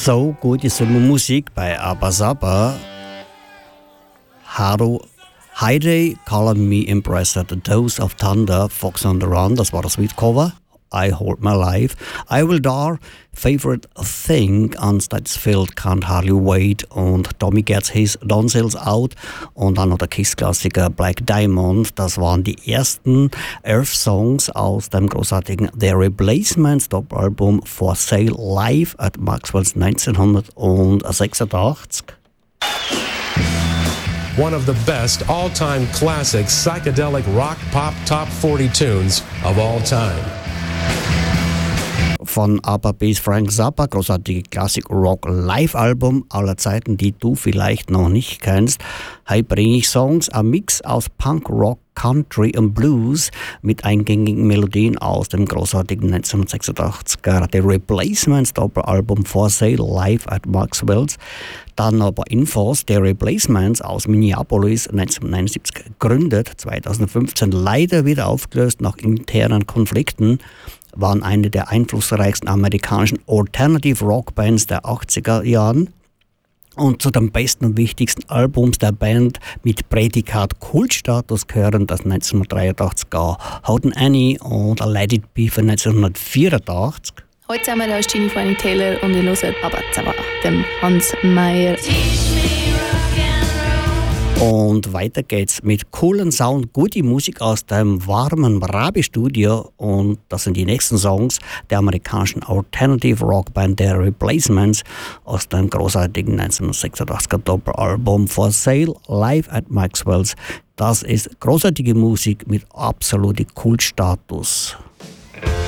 So gute Sommermusik bei Abba Zaba. Haru Heide, Calling Me Impressed, The Dose of Thunder, Fox on the Run, das war das Sweetcover. I Hold My Life, I Will Die, Favorite Thing, Unstatsfield, Can't Hardly Wait und Tommy Gets His Tonsils Out und dann noch der Kiss-Klassiker Black Diamond. Das waren die ersten 11 Songs aus dem großartigen The Replacements Doppelalbum For Sale Live at Maxwell's 1986. One of the best all-time classic psychedelic rock pop top 40 tunes of all time. Von ABBA bis Frank Zappa, großartige Classic Rock Live-Album aller Zeiten, die du vielleicht noch nicht kennst. Hier bringe ich Songs, ein Mix aus Punk, Rock, Country und Blues mit eingängigen Melodien aus dem großartigen 1986er The Replacements Doppelalbum For Sale Live at Maxwell's. Dann noch ein paar Infos. The Replacements aus Minneapolis 1979 gegründet, 2015 leider wieder aufgelöst nach internen Konflikten, waren eine der einflussreichsten amerikanischen Alternative Rock Bands der 80er Jahren und zu den besten und wichtigsten Albums der Band mit Prädikat Kultstatus gehören das 1983er Houghton Annie und Let It Be von 1984. Heute zusammen, da ist Gini von Annie Taylor und ihr hört Abba Zaba, dem Hans Meyer. Und weiter geht's mit coolen Sound, gute Musik aus dem warmen Rabi-Studio. Und das sind die nächsten Songs der amerikanischen Alternative Rockband The Replacements aus dem großartigen 1986er Doppelalbum For Sale Live at Maxwell's. Das ist großartige Musik mit absolutem Kultstatus.